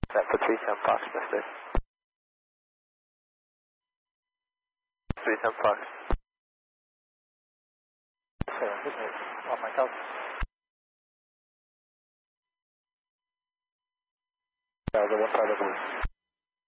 That for 37 Fox, Mr. 37 Fox. Sir, this is on my couch. The one side of the